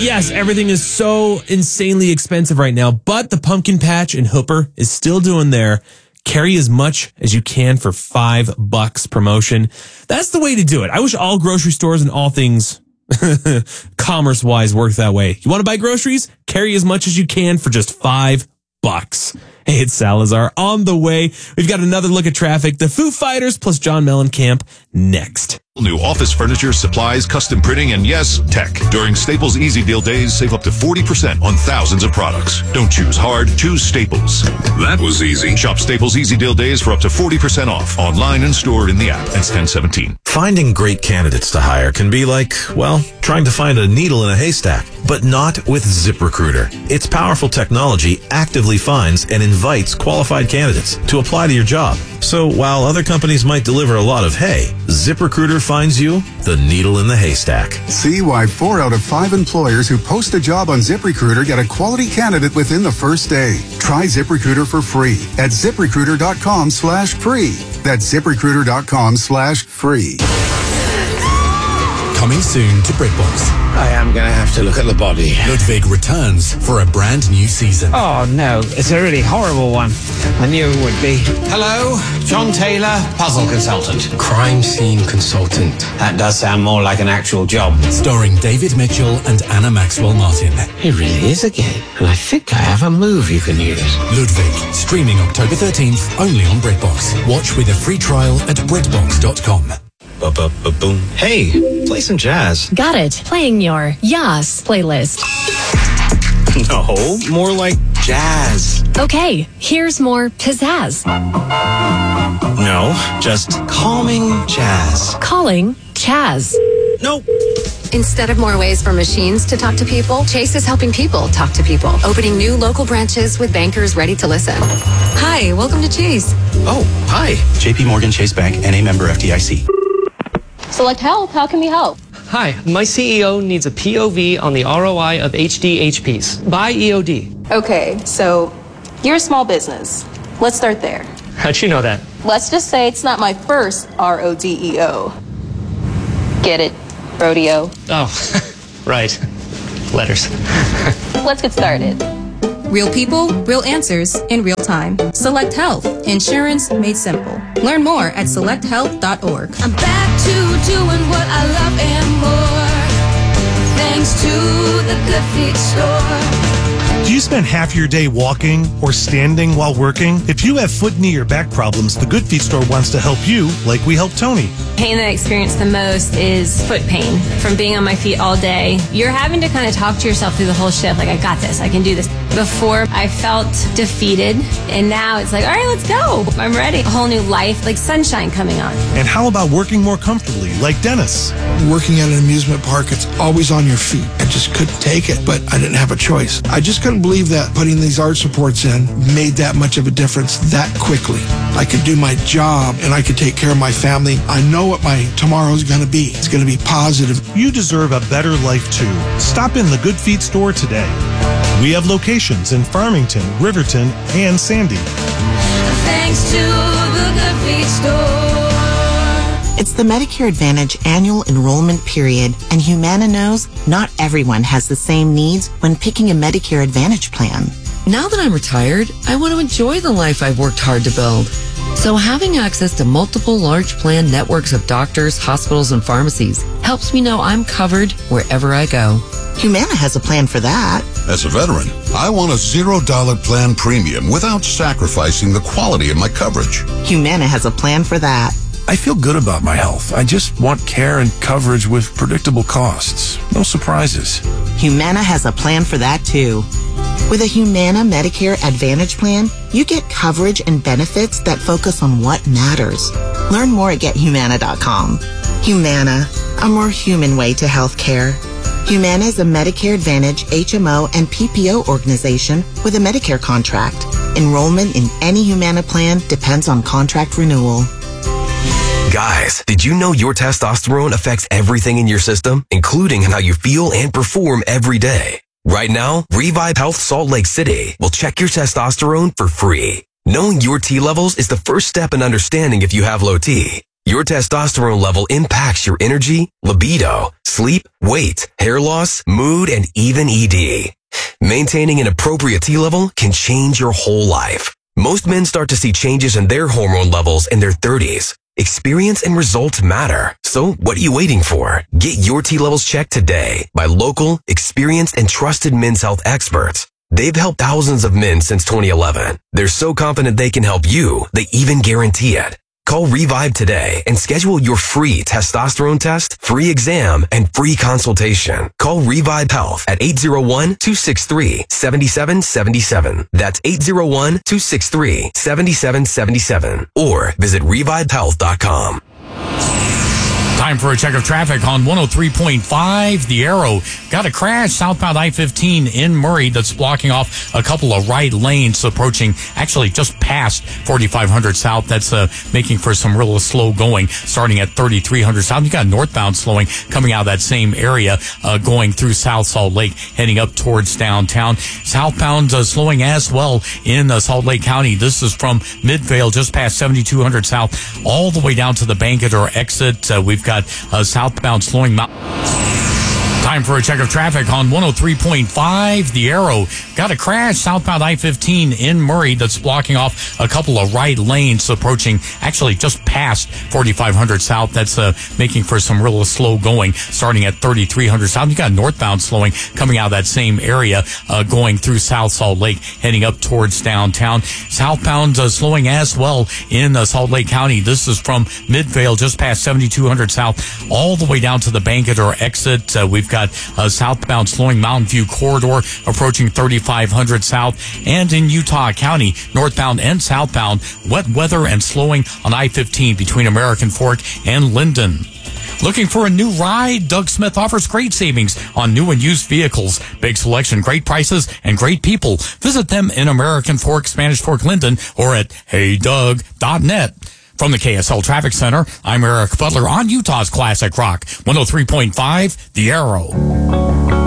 Yes, everything is so insanely expensive right now, but the pumpkin patch in Hooper is still doing their carry as much as you can for $5 promotion. That's the way to do it. I wish all grocery stores and all things commerce-wise work that way. You want to buy groceries? Carry as much as you can for just $5. Hey, it's Salazar on the way. We've got another look at traffic. The Foo Fighters plus John Mellencamp next. New office furniture, supplies, custom printing, and yes, tech. During Staples Easy Deal Days, save up to 40% on thousands of products. Don't choose hard, choose Staples. That was easy. Shop Staples Easy Deal Days for up to 40% off. Online and stored in the app. Ends 10/17. Finding great candidates to hire can be like, well, trying to find a needle in a haystack. But not with ZipRecruiter. Its powerful technology actively finds and invites qualified candidates to apply to your job. So while other companies might deliver a lot of hay, ZipRecruiter finds you the needle in the haystack. See why 4 out of 5 employers who post a job on ZipRecruiter get a quality candidate within the first day. Try ZipRecruiter for free at ZipRecruiter.com/free. That's ZipRecruiter.com/free. Coming soon to BritBox. I am going to have to look at the body. Ludwig returns for a brand new season. Oh, no. It's a really horrible one. I knew it would be. Hello, John Taylor, puzzle consultant. Crime scene consultant. That does sound more like an actual job. Starring David Mitchell and Anna Maxwell Martin. It really is a game. And I think I have a move you can use. Ludwig, streaming October 13th, only on BritBox. Watch with a free trial at BritBox.com. Boom. Hey, play some jazz. Got it. Playing your Yas playlist. No, more like jazz. Okay, here's more pizzazz. No, just calming jazz. Calling Chaz. Nope. Instead of more ways for machines to talk to people, Chase is helping people talk to people, opening new local branches with bankers ready to listen. Hi, welcome to Chase. Oh, hi. JP Morgan Chase Bank, NA member FDIC. Select Help, how can we help? Hi, my CEO needs a POV on the ROI of HDHPs. Buy EOD. Okay, so you're a small business. Let's start there. How'd you know that? Let's just say it's not my first RODEO. Get it? Rodeo. Oh, right. Letters. Let's get started. Real people, real answers in real time. Select Health. Insurance made simple. Learn more at selecthealth.org. I'm back to doing what I love and more. Thanks to the Good Feet store. Do you spend half your day walking or standing while working? If you have foot, knee, or back problems, the Good Feet store wants to help you like we help Tony. Pain that I experience the most is foot pain from being on my feet all day. You're having to kind of talk to yourself through the whole shift, like, I got this, I can do this. Before, I felt defeated, and now it's like, all right, let's go. I'm ready. A whole new life, like sunshine coming on. And how about working more comfortably, like Dennis? Working at an amusement park, it's always on your feet. I just couldn't take it, but I didn't have a choice. I just couldn't believe that putting these arch supports in made that much of a difference that quickly. I could do my job, and I could take care of my family. I know what my tomorrow's going to be. It's going to be positive. You deserve a better life, too. Stop in the Good Feet store today. We have locations in Farmington, Riverton, and Sandy. Thanks to the Good Feet store. It's the Medicare Advantage annual enrollment period, and Humana knows not everyone has the same needs when picking a Medicare Advantage plan. Now that I'm retired, I want to enjoy the life I've worked hard to build. So having access to multiple large plan networks of doctors, hospitals, and pharmacies helps me know I'm covered wherever I go. Humana has a plan for that. As a veteran, I want a $0 plan premium without sacrificing the quality of my coverage. Humana has a plan for that. I feel good about my health. I just want care and coverage with predictable costs. No surprises. Humana has a plan for that, too. With a Humana Medicare Advantage plan, you get coverage and benefits that focus on what matters. Learn more at GetHumana.com. Humana, a more human way to health care. Humana is a Medicare Advantage, HMO, and PPO organization with a Medicare contract. Enrollment in any Humana plan depends on contract renewal. Guys, did you know your testosterone affects everything in your system, including how you feel and perform every day? Right now, Revive Health Salt Lake City will check your testosterone for free. Knowing your T levels is the first step in understanding if you have low T. Your testosterone level impacts your energy, libido, sleep, weight, hair loss, mood, and even ED. Maintaining an appropriate T level can change your whole life. Most men start to see changes in their hormone levels in their 30s. Experience and results matter. So what are you waiting for? Get your T levels checked today by local, experienced, and trusted men's health experts. They've helped thousands of men since 2011. They're so confident they can help you, they even guarantee it. Call Revive today and schedule your free testosterone test, free exam, and free consultation. Call Revive Health at 801-263-7777. That's 801-263-7777. Or visit revivehealth.com. Time for a check of traffic on 103.5. The Arrow got a crash southbound I-15 in Murray that's blocking off a couple of right lanes approaching, actually just past 4500 South. That's making for some real slow going starting at 3300 South. You got northbound slowing coming out of that same area going through South Salt Lake, heading up towards downtown. Southbound slowing as well in Salt Lake County. This is from Midvale just past 7200 South all the way down to the Bankett or exit. We've got southbound slowing. Time for a check of traffic on 103.5. The Arrow got a crash southbound I-15 in Murray that's blocking off a couple of right lanes approaching, actually just past 4500 South. That's making for some real slow going starting at 3300 South. You got northbound slowing coming out of that same area going through South Salt Lake, heading up towards downtown. Southbound slowing as well in Salt Lake County. This is from Midvale just past 7200 South all the way down to the Bankett or exit. We've got southbound slowing Mountain View corridor approaching 3500 South, and in Utah County, northbound and southbound, wet weather and slowing on I-15 between American Fork and Linden. Looking for a new ride? Doug Smith offers great savings on new and used vehicles. Big selection, great prices, and great people. Visit them in American Fork, Spanish Fork, Linden, or at heydoug.net. From the KSL Traffic Center, I'm Eric Butler on Utah's Classic Rock, 103.5, The Arrow.